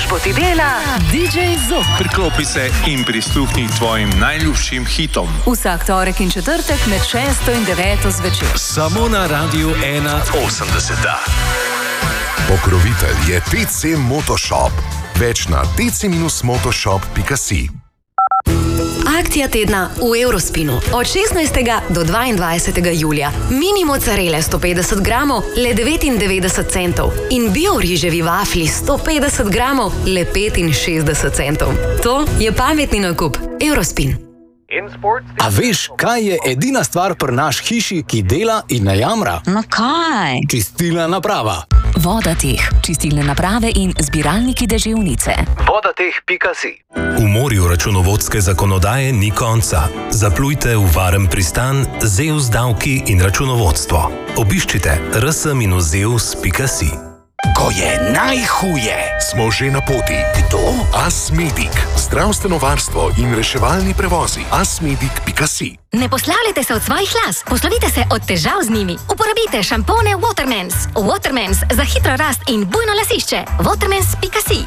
ti dela DJ Zop. Priklopi se in prisluhni tvojim najljubšim hitom. Vsak torek in četrtek med 6 in 9 zvečer. Samo na Radiu 1.80. Pokrovitelj je TC Motoshop. Več na tc-motoshop.si. Akcija tedna v Eurospinu. Od 16. do 22. julija. Mini mozzarele 150 gramov, le 99 centov. In bioriževi vafli 150 gramov, le 65 centov. To je pametni nakup. Eurospin. A veš, kaj je edina stvar pri naš hiši, ki dela in ne jamra? No kaj? Čistilna naprava. Vodateh, čistilne naprave in zbiralniki deževnice. Vodateh.si. V morju računovodske zakonodaje ni konca. Zaplujte v varen pristan ZEUS davki in računovodstvo. Obiščite rs-zeus.si. Ko je najhuje, smo že na poti. Kdo? Asmedic. Zdravstveno varstvo in reševalni prevozi. Asmedic.si. Ne poslavljajte se od svojih las, poslovite se od težav z njimi. Uporabite šampone Watermans. Watermans za hitro rast in bujno lasišče. Watermans.si.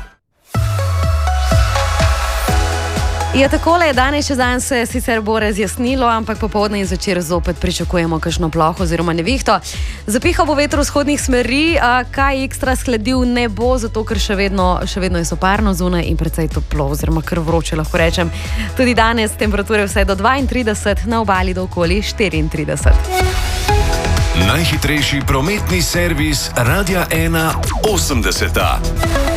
Je takole, danes še dan se sicer bo razjasnilo, ampak popoldne in zvečer zopet pričakujemo kakšno ploho oziroma nevihto. Zapihal bo veter vzhodnih smeri, kaj ekstra skladil ne bo, zato ker še vedno je soparno zunaj in precej toplo oziroma kar vroče, lahko rečem. Tudi danes temperature vse do 32, na obali do okoli 34. Najhitrejši prometni servis Radia 1.80.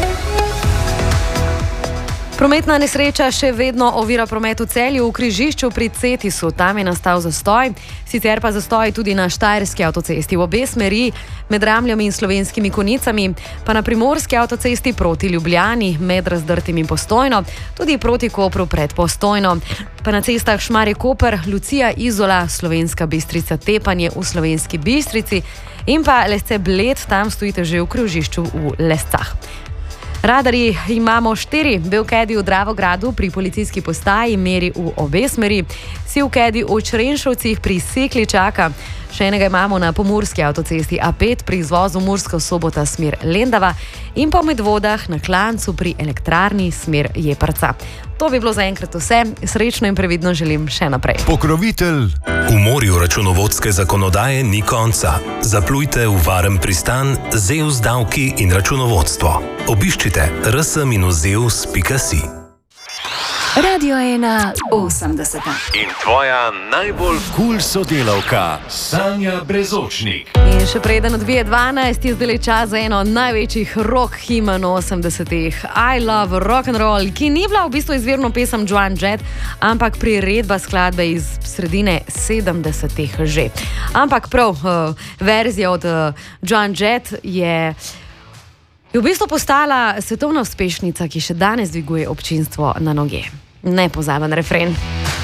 Prometna nesreča še vedno ovira promet v Celju, v križišču pri Cetisu. Tam je nastal zastoj, sicer pa zastoj tudi na Štajerski avtocesti v obe smeri, med Ramljami in Slovenskimi Konjicami, pa na Primorski avtocesti proti Ljubljani, med Razdrtim in Postojno, tudi proti Kopru pred Postojno. Pa na cestah Šmarje-Koper, Lucija-Izola, Slovenska Bistrica-Tepanje v Slovenski Bistrici in pa Lesce-Bled, tam stojite že v križišču v Lescah. Radarji imamo 4, Belkedi v Dravogradu pri policijski postaji meri v obe smeri, Sivkedi v Črenšovcih pri Sekli čaka, še enega imamo na Pomurski avtocesti A5 pri izvozu Murska Sobota smer Lendava in pa v Medvodah na Klancu pri elektrarni smer Jeprca. To bi bilo zaenkrat vse, srečno in previdno želim še naprej. Pokrovitelj. V morju računovodske zakonodaje ni konca. Zaplujte v varen pristan ZEUS davki in računovodstvo. Obiščite rs-zeus.si. Radio 1.80. In tvoja najbolj cool sodelavka, Sanja Brezočnik. In še preden odbije 12, je zdaj čas za eno največjih rock himen 80-ih. I Love Rock and Roll, ki ni bila v bistvu izvirno pesem Joan Jett, ampak priredba skladbe iz sredine 70-ih že. Ampak prav, verzija od Joan Jett je v bistvu postala svetovna uspešnica, ki še danes dviguje občinstvo na noge. Nepozaben refren.